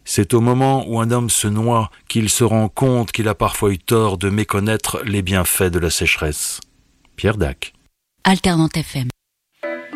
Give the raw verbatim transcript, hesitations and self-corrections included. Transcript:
C'est au moment où un homme se noie qu'il se rend compte qu'il a parfois eu tort de méconnaître les bienfaits de la sécheresse. Pierre Dac. Alternante F M.